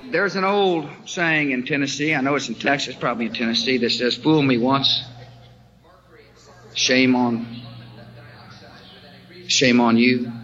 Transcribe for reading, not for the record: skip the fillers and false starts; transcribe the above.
There's an old saying in Tennessee, I know it's in Texas, probably in Tennessee, that says, fool me once, shame on you.